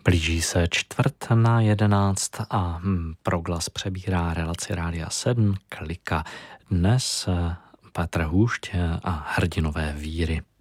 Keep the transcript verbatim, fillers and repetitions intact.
Blíží se čtvrt na jedenáct a hm, Proglas přebírá relaci Rádia sedm Klika. Dnes Petr Hůšť a hrdinové víry.